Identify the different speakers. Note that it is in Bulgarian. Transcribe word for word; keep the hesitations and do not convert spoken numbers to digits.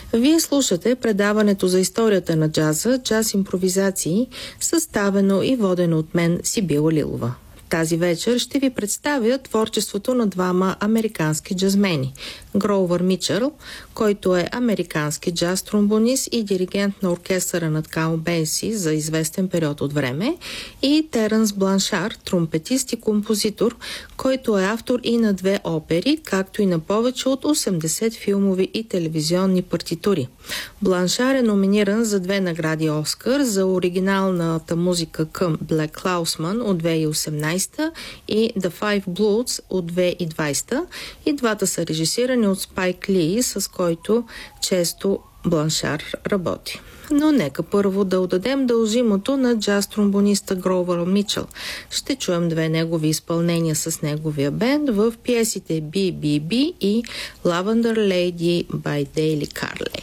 Speaker 1: Вие слушате предаването за историята на джаза, джаз импровизации, съставено и водено от мен Сибила Лилова. Тази вечер ще ви представя творчеството на двама американски джазмени. Гроувър Мичъл, който е американски джаз тромбонист и диригент на оркестъра на Каун Бейси за известен период от време, и Терънс Бланшар, тромпетист и композитор, който е автор и на две опери, както и на повече от осемдесет филмови и телевизионни партитури. Бланшар е номиниран за две награди Оскар за оригиналната музика към Black Klausman от две хиляди и осемнадесета и The Five Bloods от две хиляди и двадесета. И двата са режисирани от Спайк Ли, с който често Бланшар работи. Но нека първо да отдадем дължимото на джаз тромбониста Гроувър Мичъл. Ще чуем две негови изпълнения с неговия бенд в пиесите Би Би Би и Lavender Lady by Dale Carley.